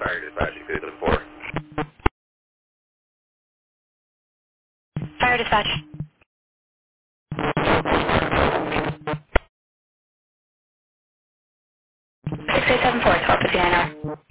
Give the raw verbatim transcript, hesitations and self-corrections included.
Fire dispatch, you could look for. Fire dispatch. six eight seven four, twelve fifty-nine.